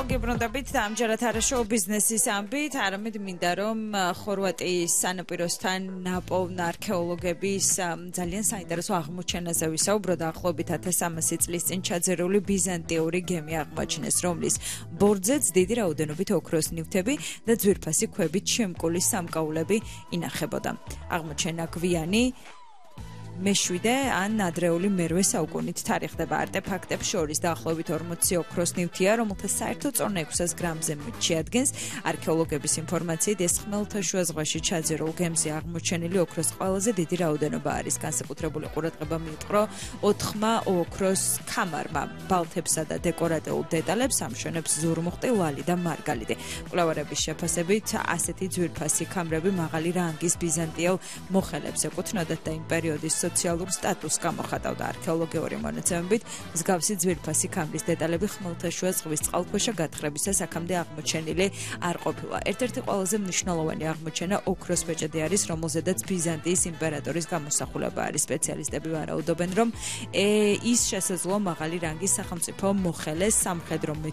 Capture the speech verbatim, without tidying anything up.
მოგებრუნდებით და ამჯერად არა შოუ ბიზნესის ამბით, არამედ მინდა რომ ხორვატიის სანაპიროსთან ნაპოვნ არქეოლოგების ძალიან საინტერესო აღმოჩენაზე ვისაუბრო და ახლობით ათას სამასი წლის წინ ჩაძერული ბიზანტიური გემი აღმოაჩინეს, რომლის ბორცვზეც დიდი რაოდენობით ოქროს ნივთები და ძვირფასი ქვებით შემკული სამკაულები ინახებოდა. აღმოჩენა გვიანი მეშვიდე ან ადრეული მერვე საუკუნით თარიღდება. არტეფაქტებს შორის დაახლოებით ორმოცი ოქროს ნივთია, რომელთა საერთო წონა ექვსას გრამზე შეადგენს. არქეოლოგების ინფორმაციით ეს ხმელთაშუა ზღვაში ჩაძერულ გემზე აღმოჩენილი ოქროს ყველაზე დიდი რაოდენობა არის. განსაკუთრებული ყურადღება მიუტყრო ოთხმა ოქროს ქამარმა. ბალთებსა და დეკორატიულ დეტალებს ამშვენებს ზურმუხტი, ლალი და მარგალიტი. მკვლევარების შეფასებით ასეთი ძვირფასი ქამრები მაღალი რანგის ბიზანტიელ მოხელებს ეკუთვნოდათ და იმ პერიოდის სოციალურ სტატუსს გამოხატავდა. არქეოლოგიური მონაცემებით მსგავსი ძვირფასი ქამრის დეტალები ხმელთაშუა ზღვის წყალქვეშა გათხრებისას აქამდე აღმოჩენილი არ ყოფილა. ერთ-ერთი ყველაზე მნიშვნელოვანი აღმოჩენა ოქროს ბეჭედი არის, რომელზედაც ბიზანტიის იმპერატორის გამოსახულება არის. სპეციალისტები ვარაუდობენ, რომ ის შესაძლოა მაღალი რანგის სახელმწიფო მოხელეს სამხედრო